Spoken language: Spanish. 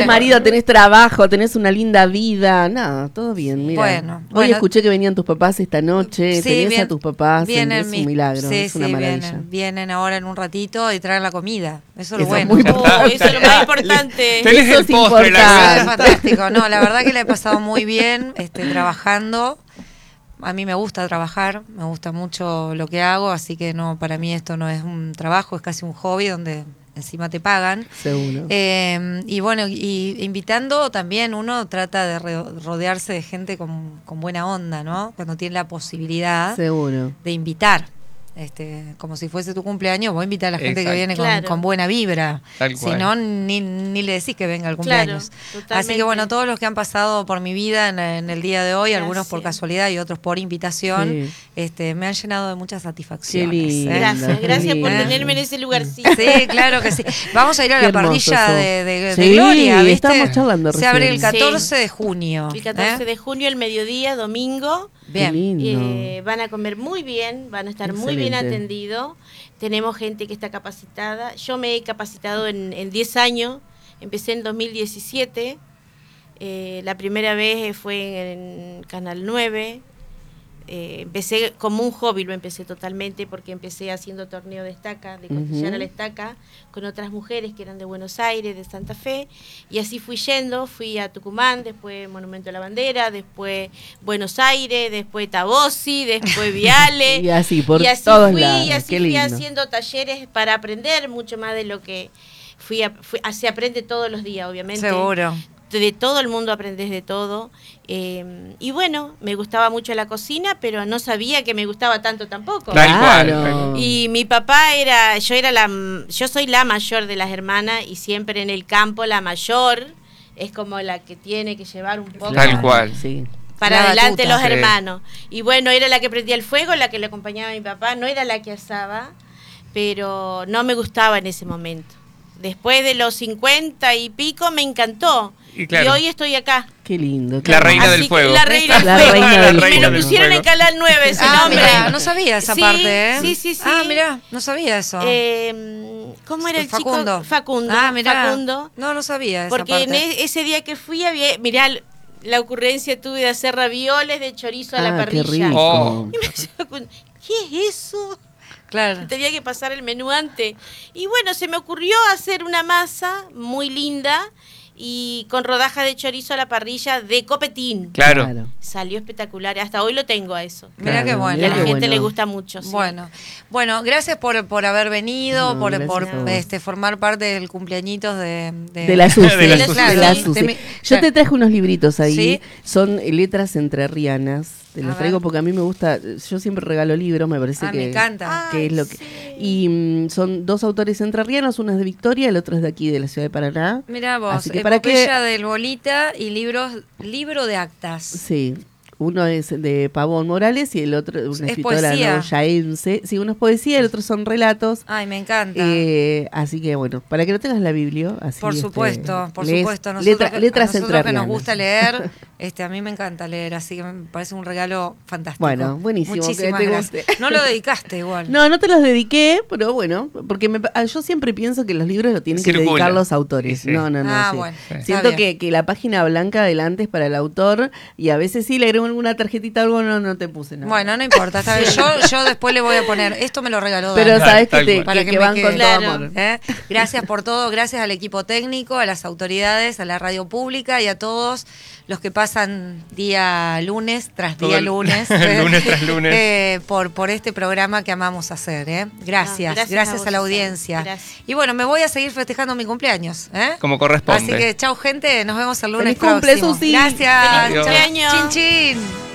marido, tenés trabajo, tenés una linda vida. Nada, todo bien, mira. Bueno, Hoy escuché que venían tus papás esta noche. Sí, tenés a tus papás. Vienen Es un milagro, sí, es una maravilla. Vienen ahora en un ratito y traen la comida. Eso es lo Eso bueno. es muy importante. Eso es lo más importante. Tenés Eso el es postre, importante. Es fantástico. No, la verdad que la he pasado muy bien trabajando. A mí me gusta trabajar, me gusta mucho lo que hago, así que no, para mí esto no es un trabajo, es casi un hobby donde encima te pagan. Seguro. Y bueno, y invitando también uno trata de rodearse de gente con buena onda, ¿no? Cuando tiene la posibilidad Seguro. de invitar. Como si fuese tu cumpleaños, vos invitás a la gente que viene con buena vibra. Tal Si cual. no, ni le decís que venga al cumpleaños. Totalmente. Así que bueno, todos los que han pasado por mi vida en el día de hoy, algunos por casualidad y otros por invitación, me han llenado de muchas satisfacciones. Qué lindo. Gracias por lindo. tenerme en ese lugarcito. Sí, claro que sí. Vamos a ir a Qué la hermoso parrilla sos. de Sí, Gloria, ¿viste? estábamos charlando Se abre el recién. 14 de junio. El 14 de junio, el mediodía, domingo. Qué Bien. lindo. Van a comer muy bien, van a estar muy bien Excelente. atendidos. Tenemos gente que está capacitada. Yo me he capacitado en 10 años. Empecé en 2017. La primera vez fue en Canal 9. Empecé como un hobby, lo empecé totalmente porque empecé haciendo torneo de estaca, de costillar a la estaca, con otras mujeres que eran de Buenos Aires, de Santa Fe, y así fui yendo, fui a Tucumán, después Monumento a la Bandera, después Buenos Aires, después Tabosi, después Viale, Y así, por y así todos fui, lados. y así Qué fui lindo. haciendo talleres para aprender mucho más de lo que se aprende todos los días, obviamente. Seguro. De todo el mundo aprendes de todo. Y bueno, me gustaba mucho la cocina, pero no sabía que me gustaba tanto tampoco. Tal cual. Claro. Y mi papá yo soy la mayor de las hermanas y siempre en el campo la mayor es como la que tiene que llevar un poco Tal cual. Sí. para La adelante batuta. los Sí. hermanos. Y bueno, era la que prendía el fuego, la que le acompañaba a mi papá, no era la que asaba, pero no me gustaba en ese momento. Después de los 50 y pico me encantó. Y claro. Y hoy estoy acá. Qué lindo. La reina Así del que fuego. La reina del La fuego. reina del Y me fuego. lo pusieron en Canal 9 ese nombre. Mirá, no sabía esa Sí, parte, ¿eh? sí. Ah, mirá, no sabía eso. ¿Cómo era el Facundo. chico? Facundo. Ah, mirá. Facundo. No sabía esa Porque en parte. ese día que fui, mirá, la ocurrencia tuve de hacer ravioles de chorizo a la Ah, qué parrilla. rico. Oh. Y me decía Facundo, ¿qué es eso? Claro. Tenía que pasar el menú antes. Y bueno, se me ocurrió hacer una masa muy linda y con rodajas de chorizo a la parrilla de copetín. Claro. Salió espectacular. Hasta hoy lo tengo a eso. Mirá qué bueno. Y a la qué gente bueno. le gusta mucho. Sí. Bueno, gracias por haber venido, No, por gracias a vos. formar parte del cumpleañitos de De la Susi. De la Susi. de la Sí, Susi. de Yo te traje unos libritos ahí. ¿Sí? Son letras entrerrianas. Te A los traigo ver. porque a mí me gusta. Yo siempre regalo libros, me parece que. me encanta. Que es lo que. Y son dos autores entrerrianos, uno es de Victoria, el otro es de aquí, de la ciudad de Paraná. Mirá vos, Así que para Epopeya que. del Bolita y libro de actas. Sí. Uno es de Pavón Morales y el otro es una Es escritora poesía. noyaense. Sí, uno es poesía, el otro son relatos. Ay, me encanta. Así que bueno, para que no tengas la Biblia, así Por supuesto, lees Nosotros, letras a nosotros que nos entrerrianas. gusta leer, a mí me encanta leer, así que me parece un regalo fantástico. Bueno, buenísimo, Muchísimas que te gracias. guste. No lo dedicaste igual. No te los dediqué, pero bueno, porque yo siempre pienso que los libros los tienen que Circula. dedicar los autores. Sí. No. Ah, sí. bueno, está Siento bien. que la página blanca adelante es para el autor y a veces sí le agrego alguna tarjetita, algo no te puse nada. Bueno, no importa, está bien. Yo después le voy a poner, esto me lo regaló Dani. Pero sabes Tal que, cual. Para que que me van quede. con Claro. todo amor. Gracias por todo, gracias al equipo técnico, a las autoridades, a la radio pública y a todos los que pasan día lunes tras Todo día el- lunes, lunes tras lunes. por este programa que amamos hacer. Gracias, gracias gracias a a, vos, la Susana. audiencia. Gracias. Y bueno, me voy a seguir festejando mi cumpleaños. Como corresponde. Así que chau gente, nos vemos el lunes Feliz cumple, próximo. Susi. Gracias. ¡Feliz Adiós. cumpleaños! Chin chin.